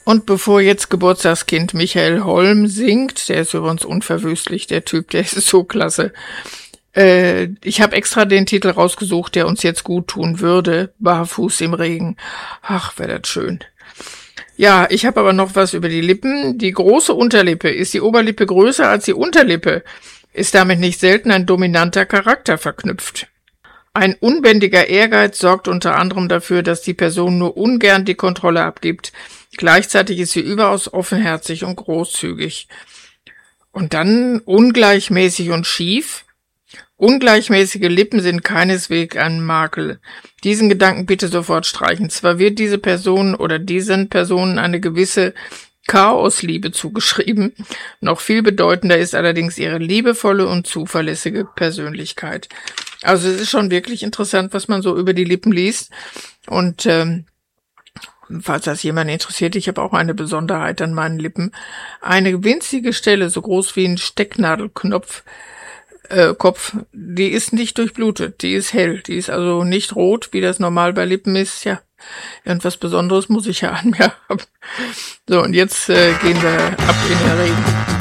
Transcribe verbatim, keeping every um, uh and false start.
Und bevor jetzt Geburtstagskind Michael Holm singt, der ist übrigens unverwüstlich, der Typ, der ist so klasse. Äh, ich habe extra den Titel rausgesucht, der uns jetzt gut tun würde. Barfuß im Regen. Ach, wäre das schön. Ja, ich habe aber noch was über die Lippen. Die große Unterlippe. Ist die Oberlippe größer als die Unterlippe? Ist damit nicht selten ein dominanter Charakter verknüpft. Ein unbändiger Ehrgeiz sorgt unter anderem dafür, dass die Person nur ungern die Kontrolle abgibt. Gleichzeitig ist sie überaus offenherzig und großzügig. Und dann ungleichmäßig und schief. Ungleichmäßige Lippen sind keineswegs ein Makel. Diesen Gedanken bitte sofort streichen. Zwar wird diese Person oder diesen Personen eine gewisse Chaosliebe zugeschrieben. Noch viel bedeutender ist allerdings ihre liebevolle und zuverlässige Persönlichkeit. Also es ist schon wirklich interessant, was man so über die Lippen liest. Und ähm, falls das jemand interessiert, ich habe auch eine Besonderheit an meinen Lippen. Eine winzige Stelle, so groß wie ein Stecknadelknopf, äh, Kopf, die ist nicht durchblutet, die ist hell. Die ist also nicht rot, wie das normal bei Lippen ist. Ja, irgendwas Besonderes muss ich ja an mir haben. So, und jetzt äh, gehen wir ab in der Regen.